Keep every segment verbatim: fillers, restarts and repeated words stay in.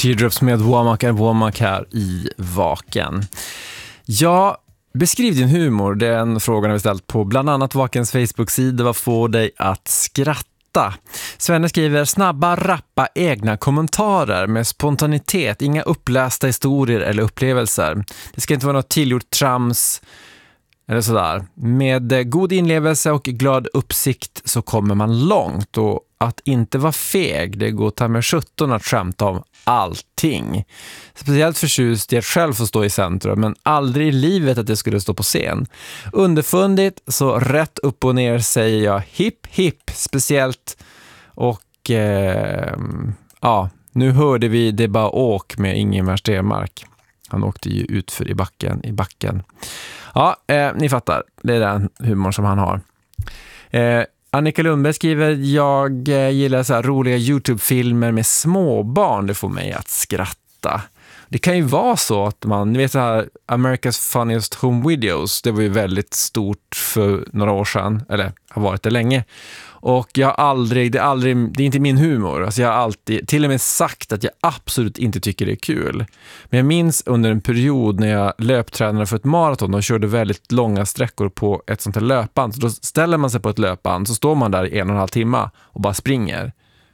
Teardrops med Womack and Womack här i Vaken. Ja, beskriv din humor. Det är en fråga vi ställt på bland annat Vakens Facebook-sida. Vad får dig att skratta? Svenne skriver snabba, rappa egna kommentarer med spontanitet. Inga upplästa historier eller upplevelser. Det ska inte vara något tillgjort trams eller sådär. Med god inlevelse och glad uppsikt så kommer man långt. Och att inte vara feg, det går ta med sjutton att skämta om allting. Speciellt förtjust i att själv få stå i centrum, men aldrig i livet att det skulle stå på scen. Underfundigt, så rätt upp och ner säger jag hipp hipp, speciellt. Och eh, ja, nu hörde vi det bara åk med Ingemar Stenmark. Han åkte ju ut för i backen, i backen. Ja, eh, ni fattar. Det är den humor som han har. Eh, Annika Lundberg skriver, jag eh, gillar så här roliga YouTube-filmer med småbarn. Det får mig att skratta. Det kan ju vara så att man, ni vet så här America's Funniest Home Videos, det var ju väldigt stort för några år sedan, eller har varit det länge. Och jag har aldrig, det är aldrig, det är inte min humor. Alltså jag har alltid, till och med sagt att jag absolut inte tycker det är kul. Men jag minns under en period när jag löptränade för ett maraton och körde väldigt långa sträckor på ett sånt här löpband. Så då ställer man sig på ett löpband, så står man där i en och en halv timme och bara springer.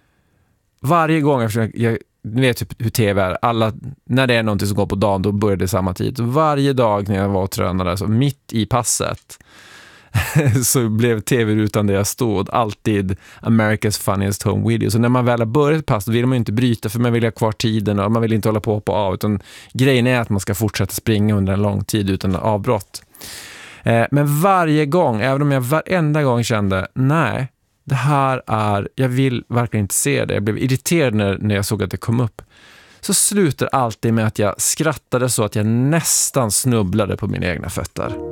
Varje gång jag försöker, jag vet typ hur tv är, alla, när det är någonting som går på dagen, då börjar det samma tid. Så varje dag när jag var och tränade, så mitt i passet, så blev tv-rutan där jag stod alltid America's Funniest Home Videos. Så när man väl har börjat pass, då vill man ju inte bryta, för man vill ha kvar tiden och man vill inte hålla på och av, utan grejen är att man ska fortsätta springa under en lång tid utan avbrott. Eh, men varje gång, även om jag varenda gång kände nej, det här är, jag vill verkligen inte se det, jag blev irriterad när, när jag såg att det kom upp, så slutar alltid med att jag skrattade så att jag nästan snubblade på mina egna fötter.